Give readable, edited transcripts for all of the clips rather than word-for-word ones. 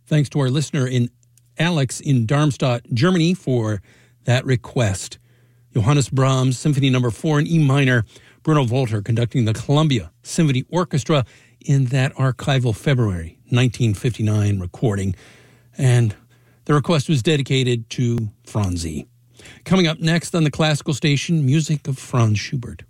Thanks to our listener in Alex in Darmstadt, Germany, for that request. Johannes Brahms, Symphony No. 4 in E minor, Bruno Walter conducting the Columbia Symphony Orchestra in that archival February 1959 recording. And the request was dedicated to Franzi. Coming up next on the Classical Station, music of Franz Schubert.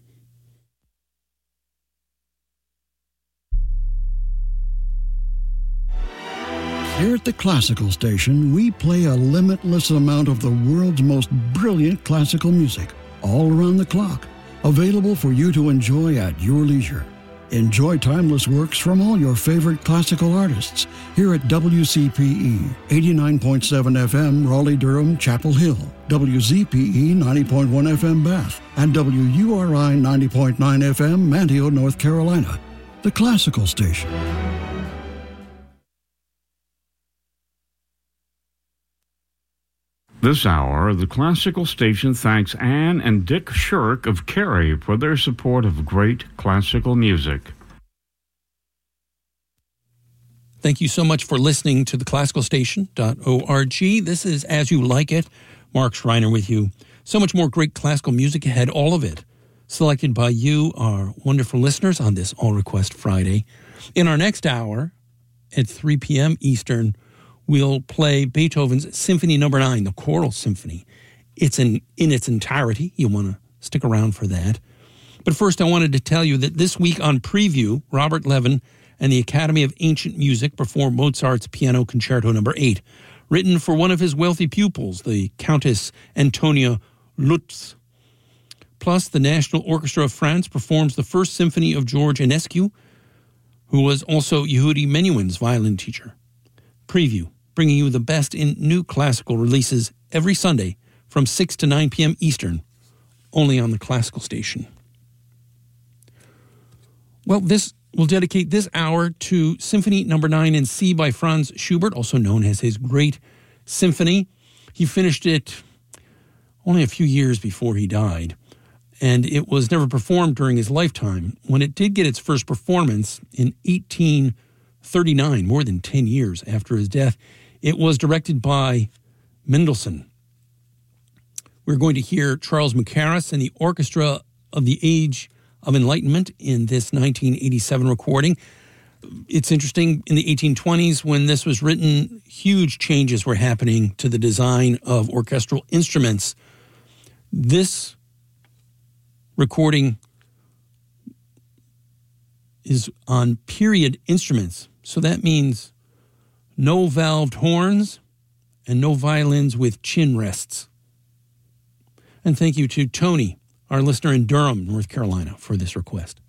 Here at the Classical Station, we play a limitless amount of the world's most brilliant classical music, all around the clock, available for you to enjoy at your leisure. Enjoy timeless works from all your favorite classical artists here at WCPE 89.7 FM Raleigh-Durham Chapel Hill, WZPE 90.1 FM Bath, and WURI 90.9 FM Manteo, North Carolina. The Classical Station. This hour, the Classical Station thanks Anne and Dick Shirk of Cary for their support of great classical music. Thank you so much for listening to the classicalstation.org. This is As You Like It. Mark Schreiner with you. So much more great classical music ahead, all of it selected by you, our wonderful listeners, on this All Request Friday. In our next hour, at 3 p.m. Eastern, we'll play Beethoven's Symphony No. 9, the Choral Symphony. It's in its entirety. You'll want to stick around for that. But first, I wanted to tell you that this week on Preview, Robert Levin and the Academy of Ancient Music perform Mozart's Piano Concerto No. 8, written for one of his wealthy pupils, the Countess Antonia Lutz. Plus, the National Orchestra of France performs the first symphony of George Enescu, who was also Yehudi Menuhin's violin teacher. Preview, bringing you the best in new classical releases every Sunday from 6 to 9 p.m. Eastern, only on the Classical Station. Well, we'll dedicate this hour to Symphony No. 9 in C by Franz Schubert, also known as his Great Symphony. He finished it only a few years before he died, and it was never performed during his lifetime. When it did get its first performance in 1839, more than 10 years after his death, it was directed by Mendelssohn. We're going to hear Charles Mackerras and the Orchestra of the Age of Enlightenment in this 1987 recording. It's interesting, in the 1820s, when this was written, huge changes were happening to the design of orchestral instruments. This recording is on period instruments, so that means no valved horns and no violins with chin rests. And thank you to Tony, our listener in Durham, North Carolina, for this request.